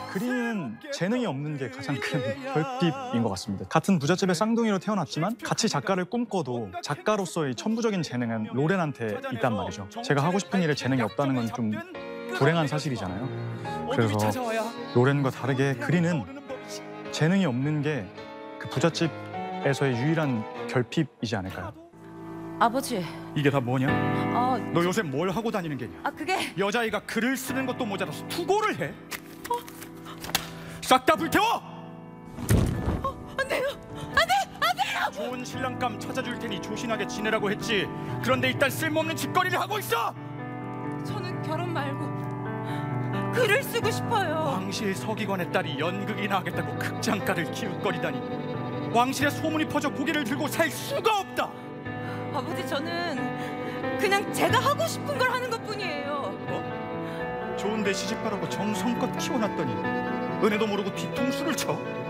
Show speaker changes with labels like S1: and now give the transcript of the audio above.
S1: 그리는 재능이 없는 게 가장 큰 결핍인 것 같습니다. 같은 부잣집의 쌍둥이로 태어났지만 같이 작가를 꿈꿔도 작가로서의 천부적인 재능은 로렌한테 있단 말이죠. 제가 하고 싶은 일에 재능이 없다는 건 좀 불행한 사실이잖아요. 그래서 로렌과 다르게 그리는 재능이 없는 게 그 부잣집에서의 유일한 결핍이지 않을까요?
S2: 아버지.
S1: 이게 다 뭐냐? 너 요새 뭘 하고 다니는 게냐?
S2: 그게
S1: 여자아이가 글을 쓰는 것도 모자라서 투고를 해? 싹 다 불태워!
S2: 안 돼요.
S1: 좋은 신랑감 찾아줄 테니 조신하게 지내라고 했지. 그런데 일단 쓸모없는 짓거리를 하고 있어!
S2: 저는 결혼 말고 글을 쓰고 싶어요.
S1: 왕실 서기관의 딸이 연극이나 하겠다고 극장가를 기웃거리다니. 왕실에 소문이 퍼져 고개를 들고 살 수가 없다!
S2: 아버지, 저는 그냥 제가 하고 싶은 걸 하는 것뿐이에요.
S1: 좋은데 시집가라고 정성껏 키워놨더니 은혜도 모르고 뒤통수를 쳐?